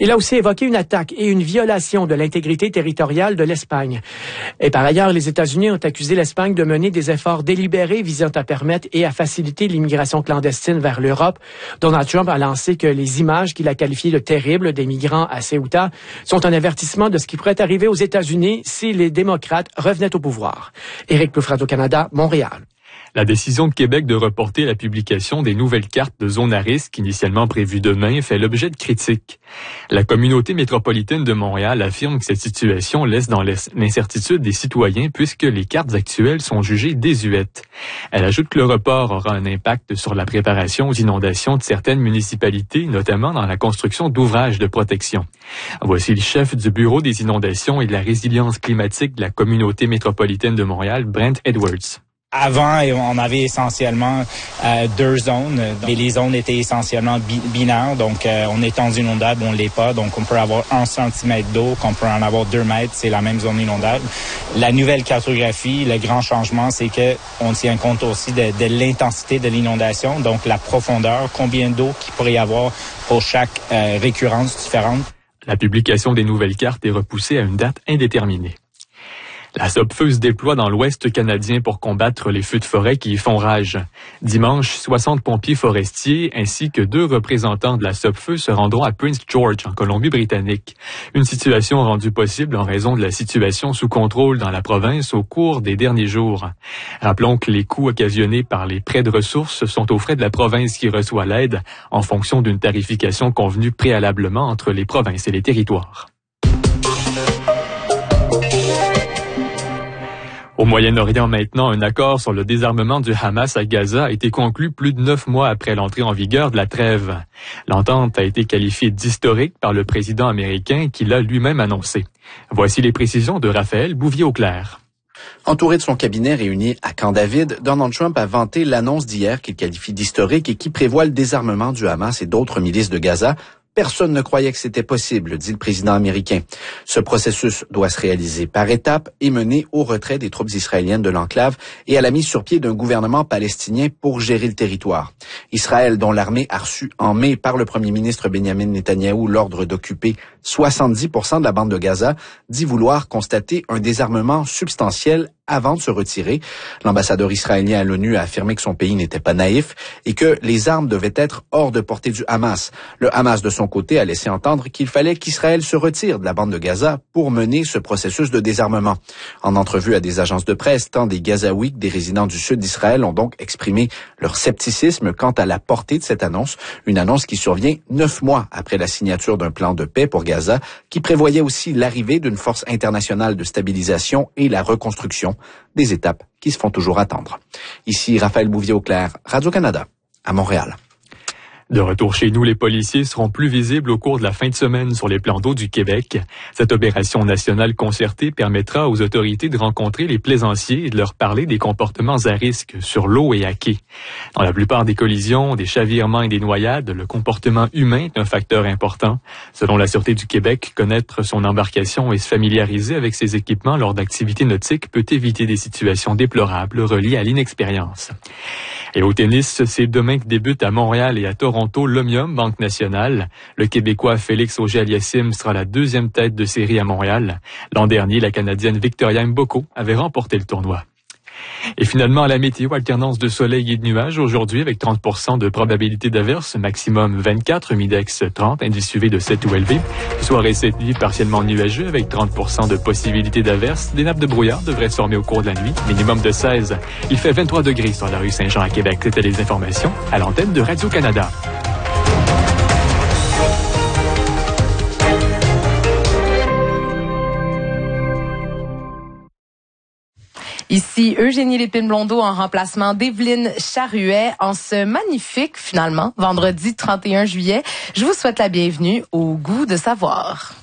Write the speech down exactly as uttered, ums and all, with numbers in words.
Il a aussi évoqué une attaque et une violation de l'intégrité territoriale de l'Espagne. Et par ailleurs, les États-Unis ont accusé l'Espagne de mener des efforts délibérés visant à permettre et à faciliter l'immigration clandestine vers l'Europe. Donald Trump a lancé que les images qu'il a qualifiées de terribles des migrants à Ceuta sont un avertissement de ce qui pourrait arriver aux États-Unis si les démocrates revenaient au pouvoir. Éric Plouffe, Radio-Canada, Montréal. La décision de Québec de reporter la publication des nouvelles cartes de zone à risque, initialement prévues demain, fait l'objet de critiques. La communauté métropolitaine de Montréal affirme que cette situation laisse dans l'incertitude des citoyens puisque les cartes actuelles sont jugées désuètes. Elle ajoute que le report aura un impact sur la préparation aux inondations de certaines municipalités, notamment dans la construction d'ouvrages de protection. Voici le chef du Bureau des inondations et de la résilience climatique de la communauté métropolitaine de Montréal, Brent Edwards. Avant, on avait essentiellement euh, deux zones, et les zones étaient essentiellement bi- binaires, donc euh, on est en zone inondable, on l'est pas, donc on peut avoir un centimètre d'eau, qu'on peut en avoir deux mètres, c'est la même zone inondable. La nouvelle cartographie, le grand changement, c'est que on tient compte aussi de, de l'intensité de l'inondation, donc la profondeur, combien d'eau qu'il pourrait y avoir pour chaque euh, récurrence différente. La publication des nouvelles cartes est repoussée à une date indéterminée. La Sopfeu se déploie dans l'Ouest canadien pour combattre les feux de forêt qui y font rage. Dimanche, soixante pompiers forestiers ainsi que deux représentants de la Sopfeu se rendront à Prince George, en Colombie-Britannique. Une situation rendue possible en raison de la situation sous contrôle dans la province au cours des derniers jours. Rappelons que les coûts occasionnés par les prêts de ressources sont aux frais de la province qui reçoit l'aide en fonction d'une tarification convenue préalablement entre les provinces et les territoires. Au Moyen-Orient maintenant, un accord sur le désarmement du Hamas à Gaza a été conclu plus de neuf mois après l'entrée en vigueur de la trêve. L'entente a été qualifiée d'historique par le président américain qui l'a lui-même annoncé. Voici les précisions de Raphaël Bouvier-Auclair. Entouré de son cabinet réuni à Camp David, Donald Trump a vanté l'annonce d'hier qu'il qualifie d'historique et qui prévoit le désarmement du Hamas et d'autres milices de Gaza. Personne ne croyait que c'était possible, dit le président américain. Ce processus doit se réaliser par étapes et mener au retrait des troupes israéliennes de l'enclave et à la mise sur pied d'un gouvernement palestinien pour gérer le territoire. Israël, dont l'armée a reçu en mai par le premier ministre Benjamin Netanyahou l'ordre d'occuper soixante-dix pour cent de la bande de Gaza, dit vouloir constater un désarmement substantiel avant de se retirer. L'ambassadeur israélien à l'ONU a affirmé que son pays n'était pas naïf et que les armes devaient être hors de portée du Hamas. Le Hamas, de son côté, a laissé entendre qu'il fallait qu'Israël se retire de la bande de Gaza pour mener ce processus de désarmement. En entrevue à des agences de presse, tant des Gazaouis que des résidents du sud d'Israël ont donc exprimé leur scepticisme quant à la portée de cette annonce, une annonce qui survient neuf mois après la signature d'un plan de paix pour Gaza, qui prévoyait aussi l'arrivée d'une force internationale de stabilisation et la reconstruction, des étapes qui se font toujours attendre. Ici Raphaël Bouvier-Auclair, Radio-Canada, à Montréal. De retour chez nous, les policiers seront plus visibles au cours de la fin de semaine sur les plans d'eau du Québec. Cette opération nationale concertée permettra aux autorités de rencontrer les plaisanciers et de leur parler des comportements à risque sur l'eau et à quai. Dans la plupart des collisions, des chavirements et des noyades, le comportement humain est un facteur important. Selon la Sûreté du Québec, connaître son embarcation et se familiariser avec ses équipements lors d'activités nautiques peut éviter des situations déplorables reliées à l'inexpérience. Et au tennis, c'est demain que débute à Montréal et à Toronto l'Omnium Banque Nationale. Le Québécois Félix Auger-Aliassime sera la deuxième tête de série à Montréal. L'an dernier, la Canadienne Victoria Mboko avait remporté le tournoi. Et finalement, à la météo, alternance de soleil et de nuages aujourd'hui avec trente pour cent de probabilité d'averse, maximum vingt-quatre, Humidex trente, indice U V de sept ou élevé. Soirée cette nuit partiellement nuageux avec trente pour cent de possibilité d'averse. Des nappes de brouillard devraient se former au cours de la nuit, minimum de seize. Il fait vingt-trois degrés sur la rue Saint-Jean à Québec. C'était les informations à l'antenne de Radio-Canada. Ici Eugénie Lépine-Blondeau en remplacement d'Evelyne Charruet en ce magnifique, finalement, vendredi trente et un juillet. Je vous souhaite la bienvenue au Goût de savoir.